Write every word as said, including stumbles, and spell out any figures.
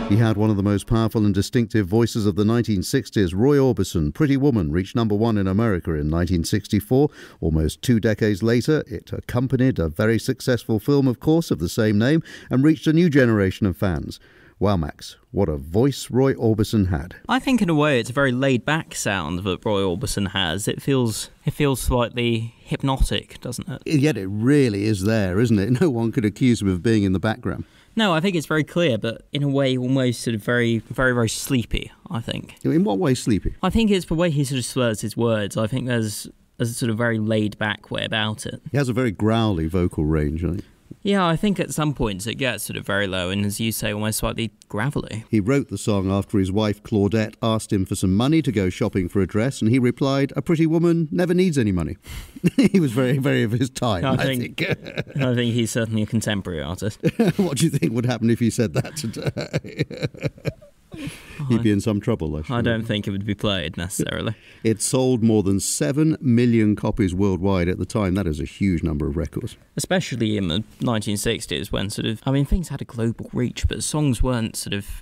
He had one of the most powerful and distinctive voices of the nineteen sixties. Roy Orbison, Pretty Woman, reached number one in America in nineteen sixty-four. Almost two decades later, it accompanied a very successful film, of course, of the same name, and reached a new generation of fans. Wow, Max, what a voice Roy Orbison had. I think in a way it's a very laid-back sound that Roy Orbison has. It feels it feels slightly hypnotic, doesn't it? Yet it really is there, isn't it? No one could accuse him of being in the background. No, I think it's very clear, but in a way almost sort of very, very, very sleepy, I think. In what way sleepy? I think it's the way he sort of slurs his words. I think there's, there's a sort of very laid-back way about it. He has a very growly vocal range, I think. Yeah, I think at some points it gets sort of very low and, as you say, almost slightly gravelly. He wrote the song after his wife Claudette asked him for some money to go shopping for a dress, and he replied, "A pretty woman never needs any money." He was very, very of his time, I, I think. think. I think he's certainly a contemporary artist. What do you think would happen if he said that today? He'd be in some trouble, though. I don't think it would be played, necessarily. It sold more than seven million copies worldwide at the time. That is a huge number of records. Especially in the nineteen sixties when sort of, I mean, things had a global reach, but songs weren't sort of